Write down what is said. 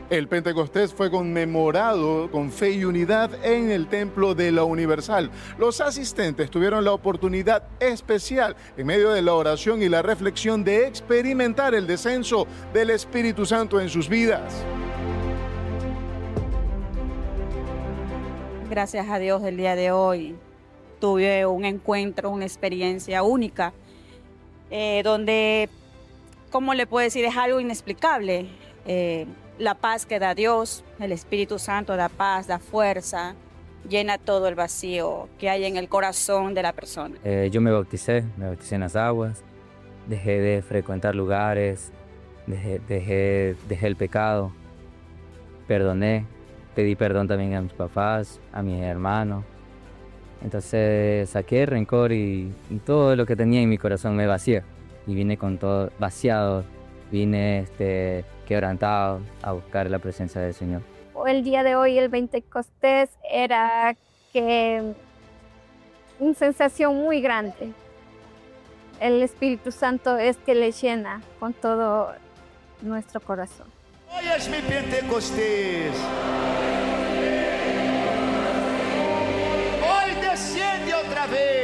El Pentecostés fue conmemorado con fe y unidad en el Templo de la Universal. Los asistentes tuvieron la oportunidad especial, en medio de la oración y la reflexión, de experimentar el descenso del Espíritu Santo en sus vidas. Gracias a Dios, el día de hoy tuve un encuentro, una experiencia única, donde, ¿cómo le puedo decir? Es algo inexplicable. La paz que da Dios, el Espíritu Santo da paz, da fuerza, llena todo el vacío que hay en el corazón de la persona. Yo me bauticé en las aguas, dejé de frecuentar lugares, dejé el pecado, perdoné, pedí perdón también a mis papás, a mis hermanos. Entonces saqué el rencor y todo lo que tenía en mi corazón me vacié. Y vine con todo vaciado, vine quebrantado a buscar la presencia del Señor. El día de hoy, el Pentecostés, era una sensación muy grande. El Espíritu Santo es que le llena con todo nuestro corazón. Hoy es mi Pentecostés. Hoy desciende otra vez.